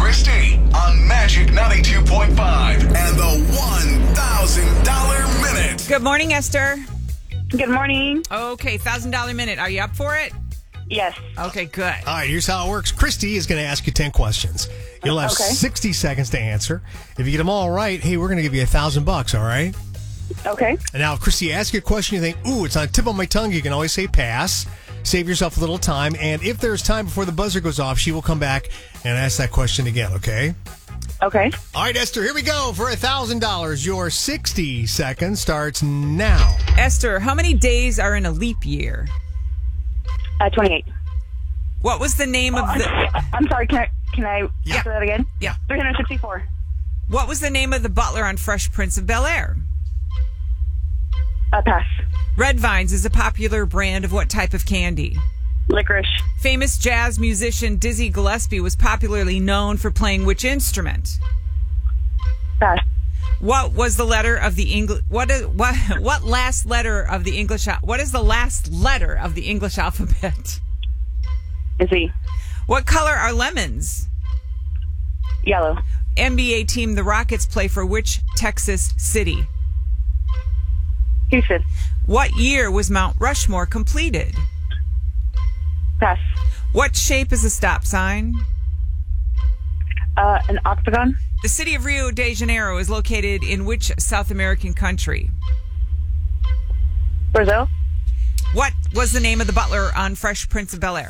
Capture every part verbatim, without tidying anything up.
Christie on Magic ninety-two point five and the one thousand dollars Minute. Good morning, Esther. Good morning. Okay, one thousand dollars Minute. Are you up for it? Yes. Okay, good. All right, here's how it works. Christy is going to ask you ten questions. You'll have Okay. sixty seconds to answer. If you get them all right, hey, we're going to give you a thousand bucks, all right? Okay. And now, if Christy asks you a question, you think, ooh, it's on the tip of my tongue, you can always say pass. Save yourself a little time. And if there's time before the buzzer goes off, she will come back and ask that question again, okay? Okay. All right, Esther, here we go for one thousand dollars. Your sixty seconds starts now. Esther, how many days are in a leap year? Uh, twenty-eight. What was the name of I'm, the I'm sorry. Can I can I Yeah. answer that again? Yeah. three hundred sixty-four. What was the name of the butler on Fresh Prince of Bel-Air? Uh, pass. Red Vines is a popular brand of what type of candy? Licorice. Famous jazz musician Dizzy Gillespie was popularly known for playing which instrument? Pass. What was the letter of the English? What is what? What last letter of the English? al- What is the last letter of the English alphabet? Z. What color are lemons? Yellow. N B A team the Rockets play for which Texas city? Houston. What year was Mount Rushmore completed? Pass. What shape is a stop sign? Uh, an octagon. The city of Rio de Janeiro is located in which South American country? Brazil. What was the name of the butler on Fresh Prince of Bel-Air?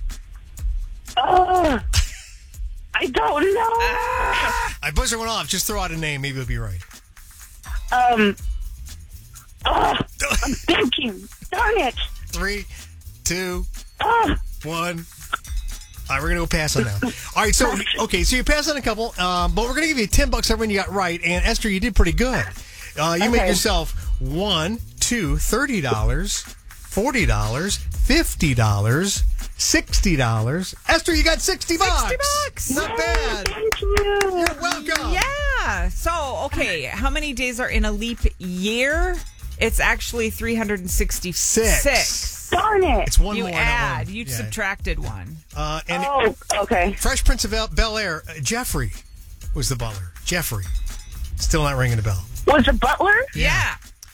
Oh, I don't know. I buzzer went off. Just throw out a name. Maybe it'll be right. Um. Oh, I'm thinking. Darn it. Three, two, Oh, one. All right, we're going to go pass on that. All right, so, okay, so you passed on a couple, um, but we're going to give you ten bucks every one you got right. And, Esther, you did pretty good. Uh, you made Okay. yourself one, two, thirty dollars, forty dollars, fifty dollars, sixty dollars. Esther, you got sixty bucks. sixty bucks. Not bad. thank you. You're welcome. Yeah. So, okay, how many days are in a leap year? It's actually three hundred sixty-six. Six. Darn it. It's one You more. not add. one. You Yeah. subtracted one. Uh, and Oh, okay. Fresh Prince of Bel- Bel-Air, uh, Jeffrey was the butler. Jeffrey. Still not ringing a bell. Was the butler? Yeah.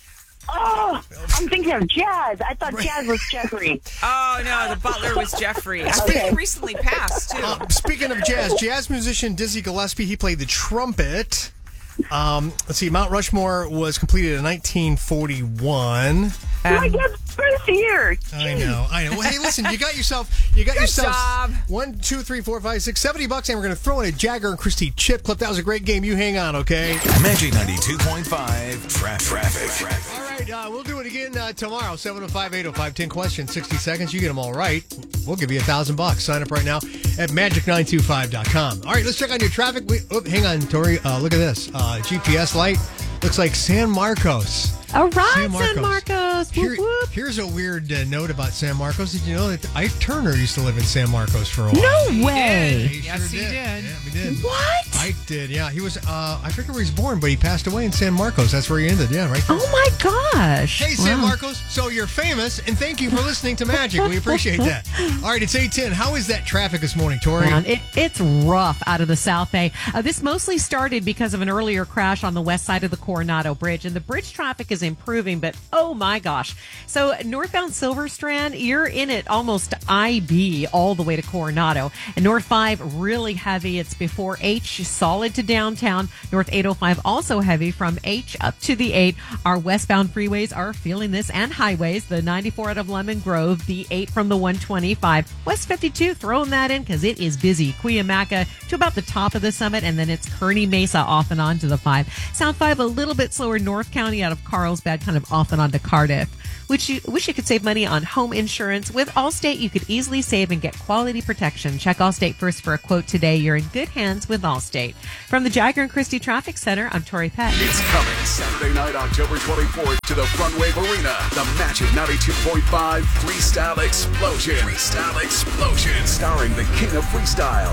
Oh, I'm thinking of Jazz. I thought Jazz was Jeffrey. Oh, no, the butler was Jeffrey. I think Okay. he recently passed, too. Uh, speaking of jazz, jazz musician Dizzy Gillespie, he played the trumpet. Um, let's see, Mount Rushmore was completed in nineteen forty-one. My Um, dad's first year. I know, I know. Well, hey, listen, you got yourself, you got Good yourself job. one, two, three, four, five, six, seventy bucks, and we're going to throw in a Jagger and Christie chip clip. That was a great game. You hang on, okay? Magic ninety-two point five tra- traffic. All right, uh, we'll do it again uh, tomorrow. seven oh five, eight oh five, ten questions, sixty seconds. You get them all right. We'll give you a thousand bucks. Sign up right now at magic nine two five dot com. All right, let's check on your traffic. We, oh, hang on, Tori. Uh, look at this. Uh, G P S light looks like San Marcos. All right, San San Marcos. Marcos. Here- Whoop, whoop. here's a weird uh, note about San Marcos. Did you know that Ike Turner used to live in San Marcos for a while? No way. He Yes, he did. Yeah, we did. What? Ike did, yeah. He was, uh, I forget where he was born, but he passed away in San Marcos. That's where he ended, yeah, right there. Oh my gosh. Hey, San Wow. Marcos. So you're famous, and thank you for listening to Magic. We appreciate that. All right, it's eight ten. How is that traffic this morning, Tori? Man, It, it's rough out of the South Bay. Uh, this mostly started because of an earlier crash on the west side of the Coronado Bridge, and the bridge traffic is improving, but oh my gosh. So northbound Silver Strand, you're in it almost I B all the way to Coronado. And North five, really heavy. It's before H, solid to downtown. North eight oh five, also heavy from H up to the eight. Our westbound freeways are feeling this, and highways. The ninety-four out of Lemon Grove, the eight from the one twenty-five. West fifty-two, throwing that in because it is busy. Cuyamaca to about the top of the summit, and then it's Kearney Mesa off and on to the five. Sound five, a little bit slower. North County out of Carlsbad, kind of off and on to Cardiff. Which you wish you could save money on home insurance. With Allstate, you could easily save and get quality protection. Check Allstate first for a quote today. You're in good hands with Allstate. From the Jagger and Christie Traffic Center, I'm Tori Peck. It's coming Saturday night, October twenty-fourth to the Front Wave Arena. The Magic ninety-two point five Freestyle Explosion. Freestyle Explosion. Starring the King of Freestyle,